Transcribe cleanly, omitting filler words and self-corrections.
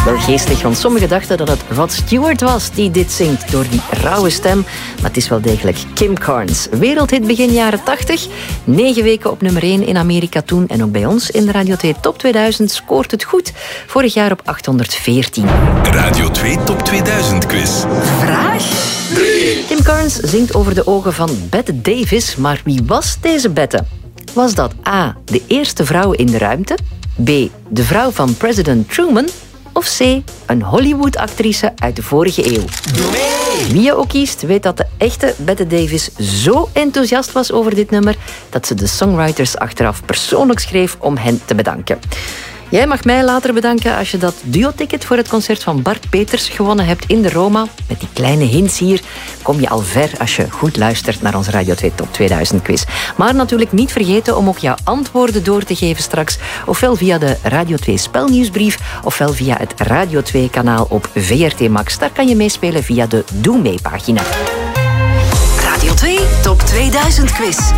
Wel geestig, want sommigen dachten dat het Rod Stewart was die dit zingt door die rauwe stem. Maar het is wel degelijk Kim Carnes. Wereldhit begin jaren 80. 9 weken op nummer 1 in Amerika toen. En ook bij ons in de Radio 2 Top 2000 scoort het goed. Vorig jaar op 814. Radio 2 Top 2000 quiz. Vraag 3. Kim Carnes zingt over de ogen van Bette Davis. Maar wie was deze Bette? Was dat A, de eerste vrouw in de ruimte? B, de vrouw van president Truman? Of C, een Hollywood-actrice uit de vorige eeuw? Wie je ook kiest, weet dat de echte Bette Davis zo enthousiast was over dit nummer dat ze de songwriters achteraf persoonlijk schreef om hen te bedanken. Jij mag mij later bedanken als je dat duo-ticket voor het concert van Bart Peters gewonnen hebt in de Roma. Met die kleine hints hier kom je al ver als je goed luistert naar onze Radio 2 Top 2000 quiz. Maar natuurlijk niet vergeten om ook jouw antwoorden door te geven straks. Ofwel via de Radio 2 spelnieuwsbrief, ofwel via het Radio 2 kanaal op VRT Max. Daar kan je meespelen via de Doe Mee pagina. Radio 2 Top 2000 quiz.